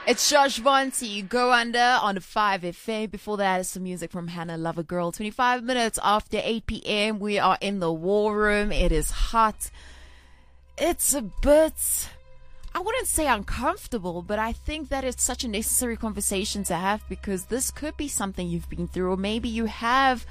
It's Josh Bonti, Go Under on 5FA. Before that is some music from Hannah Lover Girl. 25 minutes after 8 p.m. We are in the war room. It is hot. It's a bit, I wouldn't say uncomfortable, but I think that it's such a necessary conversation to have because this could be something you've been through, or maybe you have,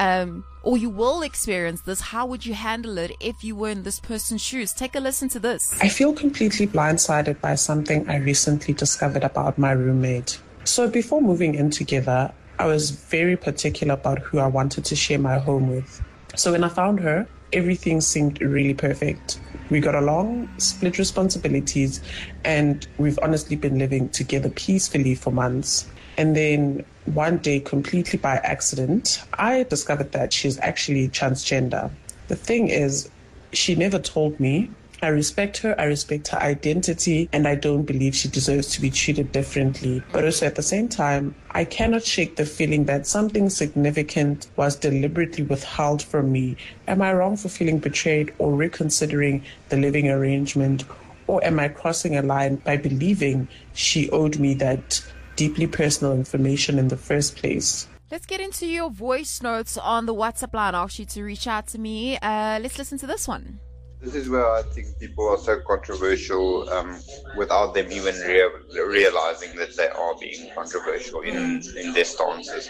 or you will experience this. How would you handle it if you were in this person's shoes? Take a listen to this. I feel completely blindsided by something I recently discovered about my roommate. So before moving in together, I was very particular about who I wanted to share my home with. So when I found her, everything seemed really perfect. We got along, split responsibilities, and we've honestly been living together peacefully for months. And then one day, completely by accident, I discovered that she's actually transgender. The thing is, she never told me. I respect her identity, and I don't believe she deserves to be treated differently. But also at the same time, I cannot shake the feeling that something significant was deliberately withheld from me. Am I wrong for feeling betrayed or reconsidering the living arrangement? Or am I crossing a line by believing she owed me that deeply personal information in the first place? Let's get into your voice notes on the WhatsApp line. I'll ask you to reach out to me. Let's listen to this one. This is where I think people are so controversial without them even realizing that they are being controversial in their stances.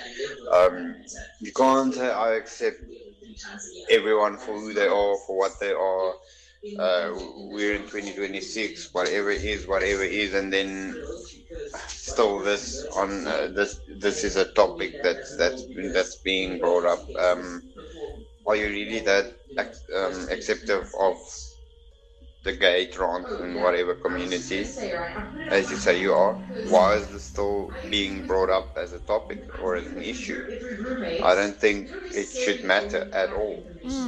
You can't say, I accept everyone for who they are, for what they are. We're in 2026, whatever is, and then still this is a topic that's being brought up. Are you really that acceptive of the gay, trans, and whatever community, as you say you are? Why is this still being brought up as a topic or as an issue? I don't think it should matter at all.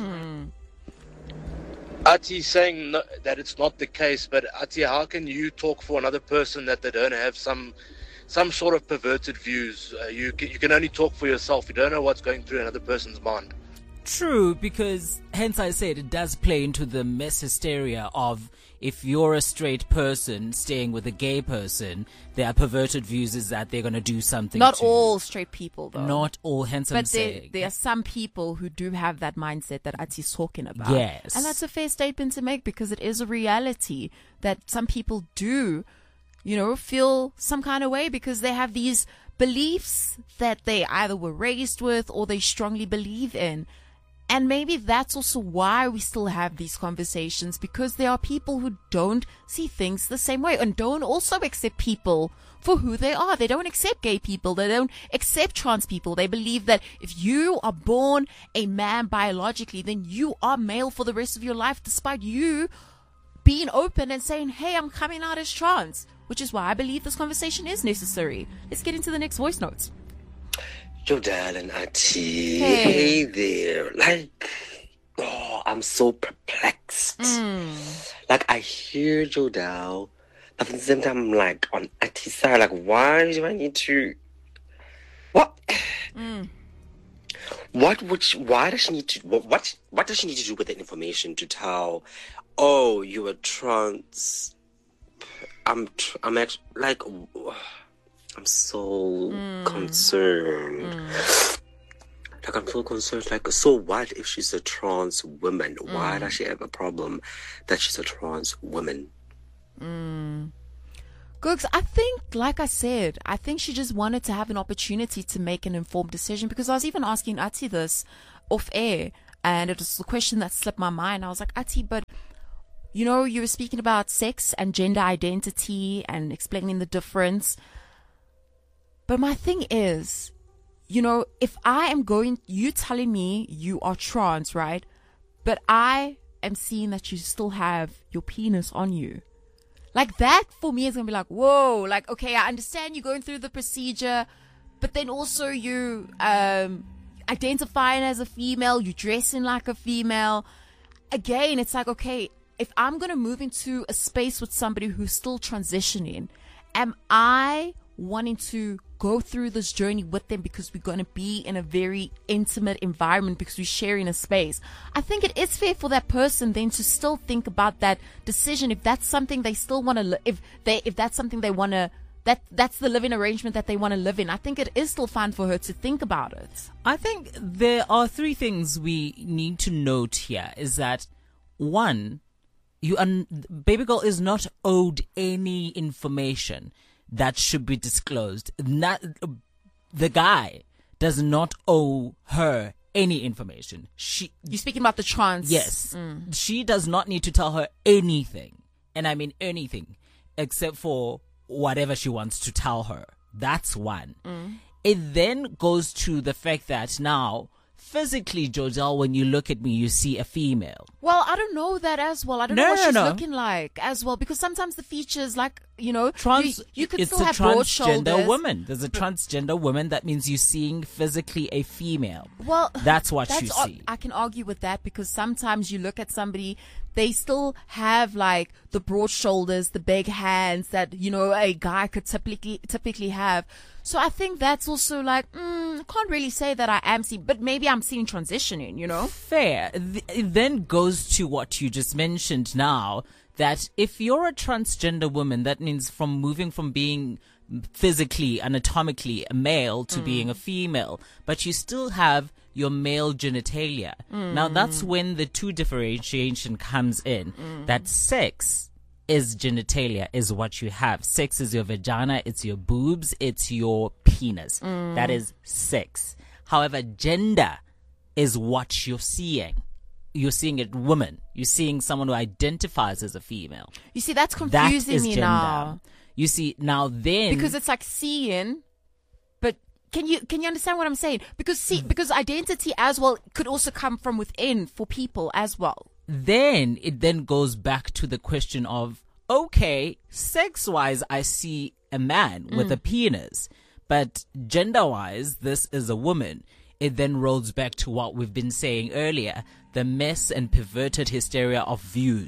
Ati saying that it's not the case, but Ati, how can you talk for another person that they don't have some sort of perverted views? You can only talk for yourself. You don't know what's going through another person's mind. True, because hence I said it does play into the mass hysteria of if you're a straight person staying with a gay person, their perverted views is that they're going to do something. Not all straight people, though. Not all, hence I'm saying. But there are some people who do have that mindset that Ati's talking about. Yes. And that's a fair statement to make because it is a reality that some people do, feel some kind of way because they have these beliefs that they either were raised with or they strongly believe in. And maybe that's also why we still have these conversations, because there are people who don't see things the same way and don't also accept people for who they are. They don't accept gay people. They don't accept trans people. They believe that if you are born a man biologically, then you are male for the rest of your life, despite you being open and saying, hey, I'm coming out as trans, which is why I believe this conversation is necessary. Let's get into the next voice notes. Jodal and Ati, hey there. I'm so perplexed. Like, I hear Jodal, but at the same time, I'm like, on Ati's side, like, why do I need to... What? Why does she need to... What does she need to do with that information to tell, oh, you are trans... I'm actually, like... I'm so concerned. Like, I'm so concerned. Like, so what if she's a trans woman? Why does she have a problem that she's a trans woman? Googs, I think, like I said, I think she just wanted to have an opportunity to make an informed decision, because I was even asking Ati this off air, and it was the question that slipped my mind. I was like, Ati, but you were speaking about sex and gender identity and explaining the difference. But my thing is, if I am you telling me you are trans, right? But I am seeing that you still have your penis on you. Like, that for me is going to be like, whoa, like, okay, I understand you're going through the procedure, but then also you identifying as a female, you dressing like a female. Again, it's like, okay, if I'm going to move into a space with somebody who's still transitioning, am I wanting to go through this journey with them because we're going to be in a very intimate environment because we're sharing a space? I think it is fair for that person then to still think about that decision, if that's something they still want to, if that's something they want to that's the living arrangement that they want to live in. I think it is still fine for her to think about it. I think there are three things we need to note here. Is that one, baby girl is not owed any information that should be disclosed. The guy does not owe her any information. You're speaking about the trans. Yes. She does not need to tell her anything. And I mean anything, except for whatever she wants to tell her. That's one. It then goes to the fact that now, physically, Jojelle, when you look at me, you see a female. Well, I don't know that as well. I don't know what she's looking like as well, because sometimes the features, like, you know, you could still have broad shoulders. It's a transgender woman. There's a transgender woman. That means you're seeing physically a female. Well, that's what you see. I can argue with that, because sometimes you look at somebody, they still have like the broad shoulders, the big hands that, you know, a guy could typically have. So I think that's also like, can't really say that I am seeing, but maybe I'm seeing transitioning, you know? Fair. It then goes to what you just mentioned now, that if you're a transgender woman, that means from moving from being physically, anatomically a male to being a female, but you still have your male genitalia. Now that's when the two differentiation comes in, that sex is genitalia, is what you have. Sex is your vagina, it's your boobs, it's your penis. That is sex. However, gender is what you're seeing. You're seeing a woman. You're seeing someone who identifies as a female. You see, that's confusing me gender. now. You see, now then... Because it's like seeing, but can you understand what I'm saying? Because identity as well could also come from within for people as well. Then it then goes back to the question of, okay, sex-wise, I see a man with a penis, but gender-wise, this is a woman. It then rolls back to what we've been saying earlier, the mess and perverted hysteria of views.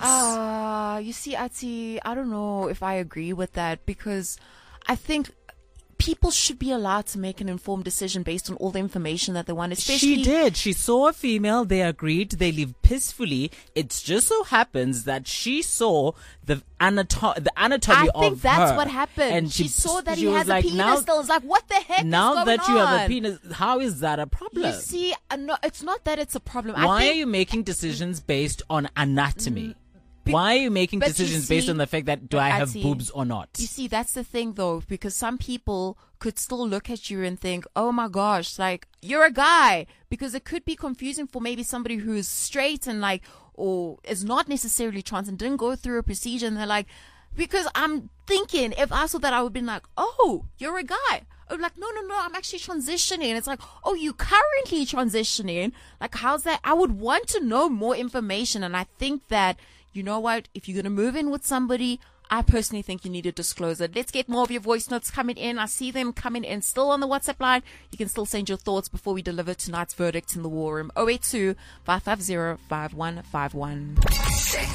You see, Ati, I don't know if I agree with that, because I think people should be allowed to make an informed decision based on all the information that they want. Especially, she did. She saw a female. They agreed. They lived peacefully. It just so happens that she saw the anatomy of her. I think that's what happened. And she saw that he has a penis still. It's like, what the heck now is going that you on? have a penis, how is that a problem? You see, no, it's not that it's a problem. Why are you making decisions based on anatomy? Why are you making decisions based on the fact that do I have boobs or not? You see, that's the thing though, because some people could still look at you and think, oh my gosh, like, you're a guy. Because it could be confusing for maybe somebody who's straight and like, or is not necessarily trans and didn't go through a procedure, and they're like, because I'm thinking, if I saw that, I would be like, oh, you're a guy. Oh, like, no, I'm actually transitioning. It's like, oh, you currently transitioning. Like, how's that? I would want to know more information. And I think that, you know what, if you're going to move in with somebody, I personally think you need to disclose it. Let's get more of your voice notes coming in. I see them coming in still on the WhatsApp line. You can still send your thoughts before we deliver tonight's verdict in the war room. 082 550 5151.